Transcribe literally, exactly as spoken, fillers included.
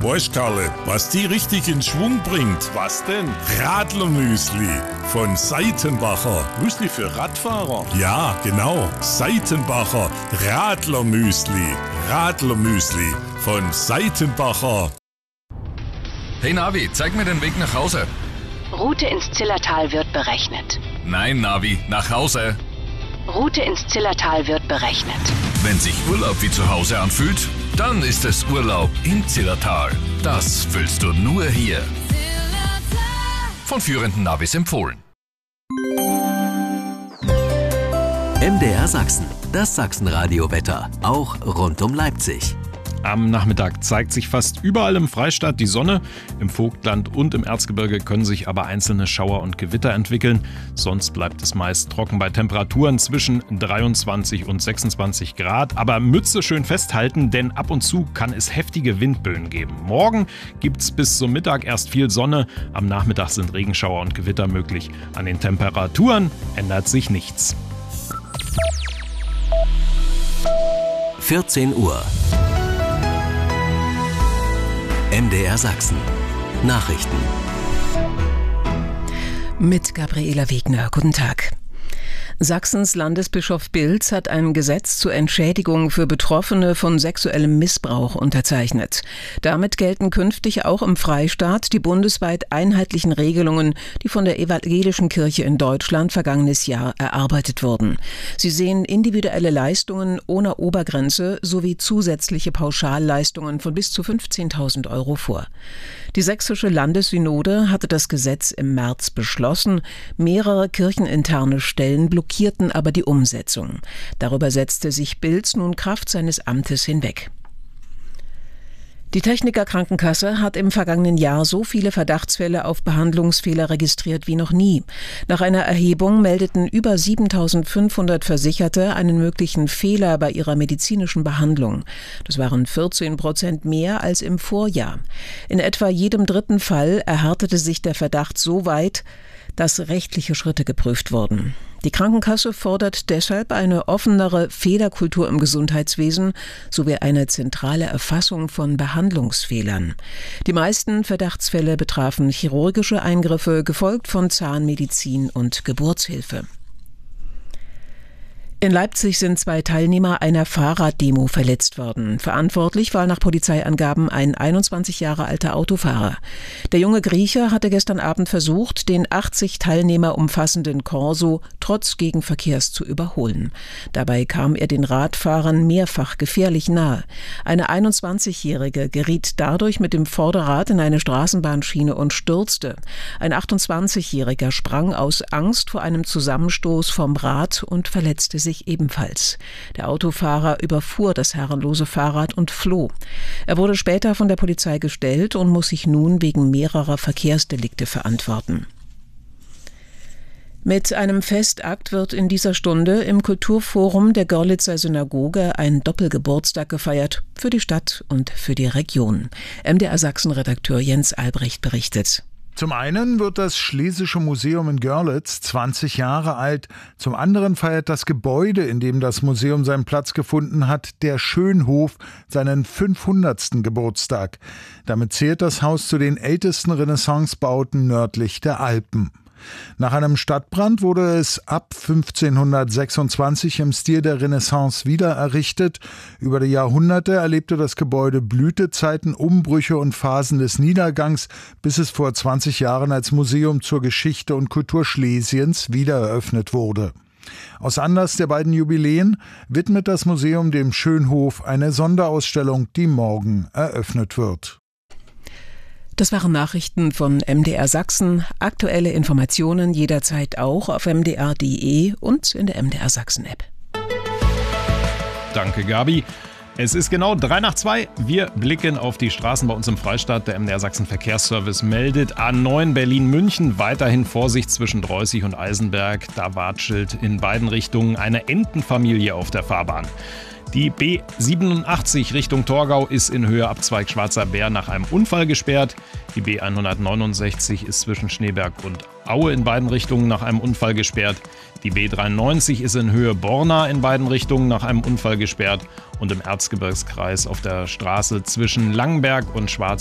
Weißt Karle, was die richtig in Schwung bringt? Was denn? Radlermüsli von Seitenbacher. Müsli für Radfahrer? Ja, genau. Seitenbacher Radlermüsli. Radlermüsli von Seitenbacher. Hey Navi, zeig mir den Weg nach Hause. Route ins Zillertal wird berechnet. Nein, Navi, nach Hause. Route ins Zillertal wird berechnet. Wenn sich Urlaub wie zu Hause anfühlt, dann ist es Urlaub im Zillertal. Das fühlst du nur hier. Von führenden Navis empfohlen. M D R Sachsen, das Sachsenradio-Wetter, auch rund um Leipzig. Am Nachmittag zeigt sich fast überall im Freistaat die Sonne. Im Vogtland und im Erzgebirge können sich aber einzelne Schauer und Gewitter entwickeln. Sonst bleibt es meist trocken bei Temperaturen zwischen dreiundzwanzig und sechsundzwanzig Grad. Aber Mütze schön festhalten, denn ab und zu kann es heftige Windböen geben. Morgen gibt es bis zum Mittag erst viel Sonne. Am Nachmittag sind Regenschauer und Gewitter möglich. An den Temperaturen ändert sich nichts. vierzehn Uhr. M D R Sachsen. Nachrichten. Mit Gabriela Wegner. Guten Tag. Sachsens Landesbischof Bilz hat ein Gesetz zur Entschädigung für Betroffene von sexuellem Missbrauch unterzeichnet. Damit gelten künftig auch im Freistaat die bundesweit einheitlichen Regelungen, die von der Evangelischen Kirche in Deutschland vergangenes Jahr erarbeitet wurden. Sie sehen individuelle Leistungen ohne Obergrenze sowie zusätzliche Pauschalleistungen von bis zu fünfzehntausend Euro vor. Die sächsische Landessynode hatte das Gesetz im März beschlossen. Mehrere kircheninterne Stellen blockierten aber die Umsetzung. Darüber setzte sich Bilz nun Kraft seines Amtes hinweg. Die Techniker Krankenkasse hat im vergangenen Jahr so viele Verdachtsfälle auf Behandlungsfehler registriert wie noch nie. Nach einer Erhebung meldeten über siebentausendfünfhundert Versicherte einen möglichen Fehler bei ihrer medizinischen Behandlung. Das waren vierzehn Prozent mehr als im Vorjahr. In etwa jedem dritten Fall erhärtete sich der Verdacht so weit, dass rechtliche Schritte geprüft wurden. Die Krankenkasse fordert deshalb eine offenere Fehlerkultur im Gesundheitswesen sowie eine zentrale Erfassung von Behandlungsfehlern. Die meisten Verdachtsfälle betrafen chirurgische Eingriffe, gefolgt von Zahnmedizin und Geburtshilfe. In Leipzig sind zwei Teilnehmer einer Fahrraddemo verletzt worden. Verantwortlich war nach Polizeiangaben ein einundzwanzig Jahre alter Autofahrer. Der junge Grieche hatte gestern Abend versucht, den achtzig Teilnehmer umfassenden Corso trotz Gegenverkehrs zu überholen. Dabei kam er den Radfahrern mehrfach gefährlich nahe. Eine einundzwanzigjährige geriet dadurch mit dem Vorderrad in eine Straßenbahnschiene und stürzte. Ein achtundzwanzigjähriger sprang aus Angst vor einem Zusammenstoß vom Rad und verletzte sich ebenfalls. Der Autofahrer überfuhr das herrenlose Fahrrad und floh. Er wurde später von der Polizei gestellt und muss sich nun wegen mehrerer Verkehrsdelikte verantworten. Mit einem Festakt wird in dieser Stunde im Kulturforum der Görlitzer Synagoge ein Doppelgeburtstag gefeiert, für die Stadt und für die Region. M D R Sachsen-Redakteur Jens Albrecht berichtet. Zum einen wird das Schlesische Museum in Görlitz zwanzig Jahre alt. Zum anderen feiert das Gebäude, in dem das Museum seinen Platz gefunden hat, der Schönhof, seinen fünfhundertsten Geburtstag. Damit zählt das Haus zu den ältesten Renaissancebauten nördlich der Alpen. Nach einem Stadtbrand wurde es ab fünfzehnhundertsechsundzwanzig im Stil der Renaissance wieder errichtet. Über die Jahrhunderte erlebte das Gebäude Blütezeiten, Umbrüche und Phasen des Niedergangs, bis es vor zwanzig Jahren als Museum zur Geschichte und Kultur Schlesiens wieder eröffnet wurde. Aus Anlass der beiden Jubiläen widmet das Museum dem Schönhof eine Sonderausstellung, die morgen eröffnet wird. Das waren Nachrichten von M D R Sachsen. Aktuelle Informationen jederzeit auch auf m d r punkt d e und in der M D R Sachsen App. Danke, Gabi. Es ist genau drei nach zwei. Wir blicken auf die Straßen bei uns im Freistaat. Der M D R Sachsen Verkehrsservice meldet A neun Berlin-München. Weiterhin Vorsicht zwischen Dreußig und Eisenberg. Da watschelt in beiden Richtungen eine Entenfamilie auf der Fahrbahn. Die B siebenundachtzig Richtung Torgau ist in Höhe Abzweig Schwarzer Bär nach einem Unfall gesperrt. Die B hundertneunundsechzig ist zwischen Schneeberg und Aue in beiden Richtungen nach einem Unfall gesperrt. Die B dreiundneunzig ist in Höhe Borna in beiden Richtungen nach einem Unfall gesperrt. Und im Erzgebirgskreis auf der Straße zwischen Langenberg und Schwarz